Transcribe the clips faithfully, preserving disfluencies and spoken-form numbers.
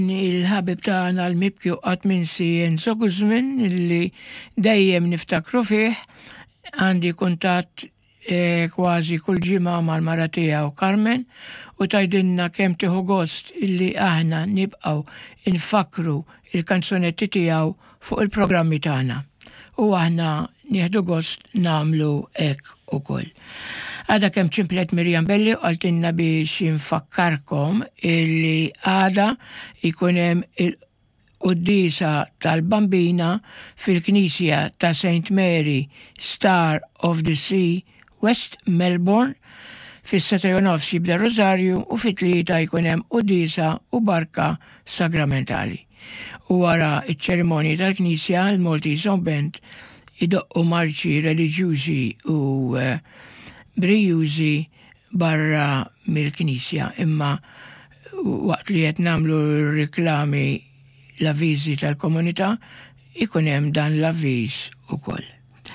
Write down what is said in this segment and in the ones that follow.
il-ħabib tagħna l-mibki qatt minsi Enzo Guzmin li dejjem niftakru fih, għandi kuntatt eh, kważi kull ġimgħa mal-mara tiegħu Carmen u tajdinna kemm tieħu gost illi aħna nibqgħu infakru il-kanzunetti tiegħu fuq il-programmi tagħna. U aħna nieħdu gost nagħmlu hekk ukoll. Għada kemm ċimplet Mirjam Belli għaltinna biex infakkarkom illi għada ikun hemm il-Quddisa tal-Bambina fil-Knisja ta' Saint Mary Star of the Sea, West Melbourne, fis-seta nofs jibda Rosario u fit-tlieta jkun hemm Quddisa u barka sagramentali. U wara iċ-ċerimonji tal-Knisja il-Maltese Band idoqqu marċi reliġjużi u uh, brijużi barra mill-Knisja, imma waqt li qed nagħmlu riklami l-avviżi tal-komunità ikun hemm dan l-avviż ukoll.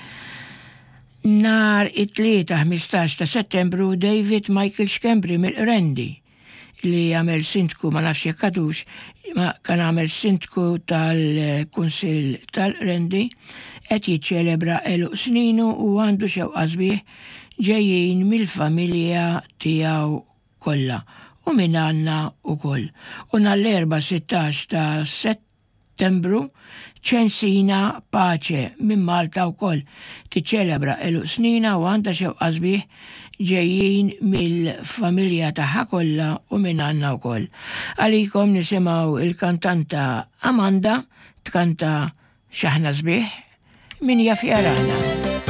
Nar it-tlieta ħmistax ta' Settembru David Michael Xkembri mill-Rendi li għamel sindku ma nafx jekk għadux, ma kan għamel sindku tal-Kunsill tal-Rendi qed jiċċelebra eluq sninu u għandu xewqa sbieħ ġejjin mill-familja tiegħu kollha u minn għandna wkoll. U nhar-l-erba' sittax ta' Settembru ċensina Paċe minn Malta wkoll tiċċelebra eluq snina u għandha xewqa sbieħ ġejjin mill-familja tagħha kollha u minn għandna wkoll. Għalikom nisimgħu il-kantanta Amanda tkanta X'aħna sbieħ min jaf jarana.